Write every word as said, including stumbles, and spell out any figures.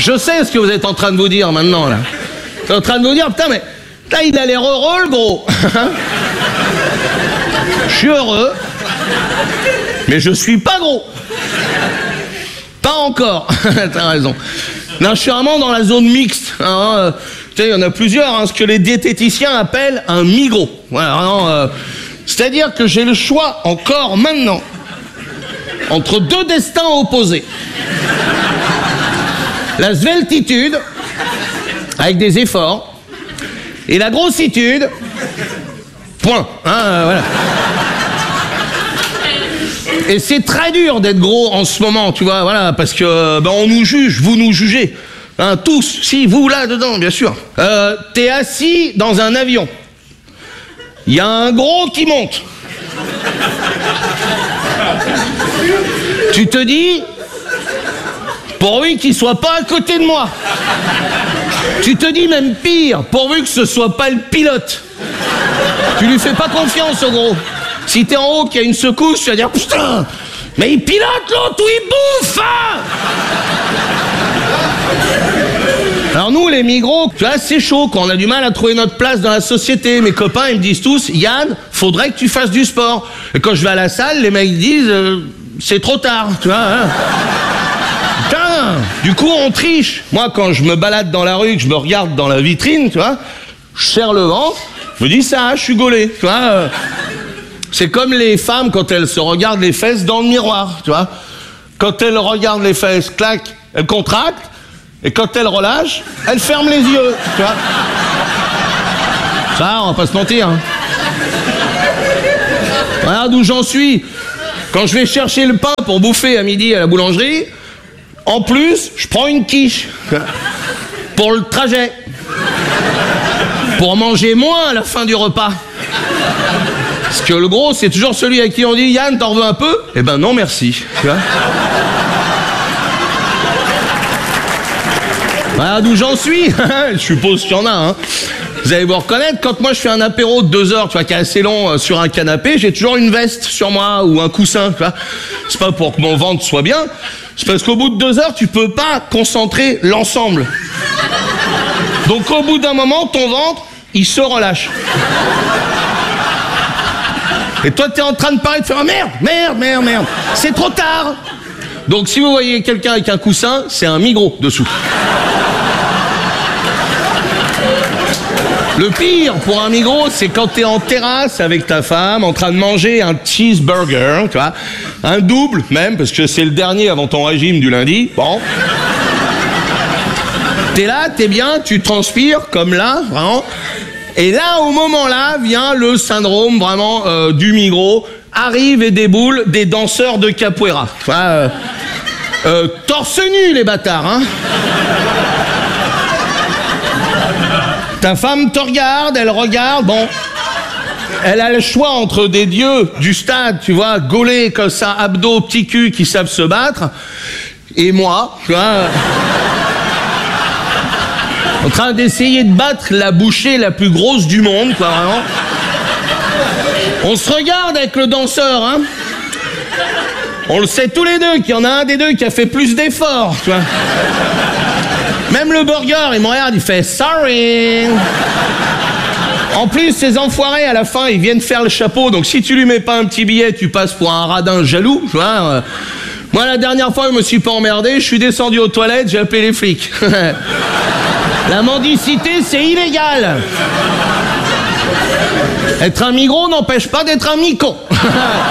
je sais ce que vous êtes en train de vous dire maintenant, là. Vous êtes en train de vous dire, putain, mais... Putain, il a l'air heureux, le gros. Je suis heureux. Mais je suis pas gros. Pas encore. T'as raison. Non, je suis vraiment dans la zone mixte. Hein, euh, tu sais, il y en a plusieurs, hein, ce que les diététiciens appellent un mi-gros. Voilà, vraiment, euh, c'est-à-dire que j'ai le choix encore maintenant entre deux destins opposés. La sveltitude, avec des efforts, et la grossitude, point. Hein, euh, voilà. Et c'est très dur d'être gros en ce moment, tu vois, voilà, parce que ben, on nous juge, vous nous jugez, hein, tous, si, vous là-dedans, bien sûr. Euh, t'es assis dans un avion, il y a un gros qui monte. Tu te dis, pourvu qu'il soit pas à côté de moi. Tu te dis même pire, pourvu que ce soit pas le pilote. Tu lui fais pas confiance au gros. Si t'es en haut, qu'il y a une secousse, tu vas dire putain, mais il pilote l'autre ou il bouffe, hein. Alors nous, les migros, tu vois, c'est chaud quand on a du mal à trouver notre place dans la société. Mes copains, ils me disent tous, Yann, faudrait que tu fasses du sport. Et quand je vais à la salle, les mecs disent, euh, c'est trop tard, tu vois. Hein. Putain, du coup, on triche. Moi, quand je me balade dans la rue, que je me regarde dans la vitrine, tu vois, je serre le ventre, je me dis ça, je suis gaulé, tu vois. Euh, C'est comme les femmes quand elles se regardent les fesses dans le miroir, tu vois. Quand elles regardent les fesses, clac, elles contractent, et quand elles relâchent, elles ferment les yeux, tu vois. Ça, on va pas se mentir. Hein. Regarde où j'en suis. Quand je vais chercher le pain pour bouffer à midi à la boulangerie, en plus, je prends une quiche pour le trajet. Pour manger moins à la fin du repas. Parce que le gros, c'est toujours celui à qui on dit « Yann, t'en veux un peu ?» Eh ben non, merci. Tu vois. Voilà d'où j'en suis. Je suppose qu'il y en a. Hein. Vous allez vous reconnaître, quand moi je fais un apéro de deux heures, tu vois, qui est assez long euh, sur un canapé, j'ai toujours une veste sur moi ou un coussin. Tu vois. C'est pas pour que mon ventre soit bien, c'est parce qu'au bout de deux heures, tu peux pas concentrer l'ensemble. Donc au bout d'un moment, ton ventre, il se relâche. Et toi, t'es en train de parler, de faire oh, merde, merde, merde, merde. C'est trop tard. Donc, si vous voyez quelqu'un avec un coussin, c'est un migros dessous. Le pire pour un migros, c'est quand t'es en terrasse avec ta femme, en train de manger un cheeseburger, tu vois, un double même, parce que c'est le dernier avant ton régime du lundi. Bon. T'es là, t'es bien, tu transpires comme là, vraiment. Et là, au moment-là, vient le syndrome vraiment euh, du migros. Arrive et déboule des danseurs de capoeira. Enfin, euh, euh, torse nu, les bâtards, hein. Ta femme te regarde, elle regarde, bon. Elle a le choix entre des dieux du stade, tu vois, gaulés comme ça, abdos, petits culs qui savent se battre, et moi, tu vois... en train d'essayer de battre la bouchée la plus grosse du monde, quoi, vraiment. On se regarde avec le danseur, hein. On le sait tous les deux qu'il y en a un des deux qui a fait plus d'efforts, tu vois. Même le burger, il me regarde, il fait « sorry ». En plus, ces enfoirés, à la fin, ils viennent faire le chapeau, donc si tu lui mets pas un petit billet, tu passes pour un radin jaloux, tu vois. Moi, la dernière fois, je me suis pas emmerdé, je suis descendu aux toilettes, j'ai appelé les flics. La mendicité, c'est illégal. Être un migros n'empêche pas d'être un micon.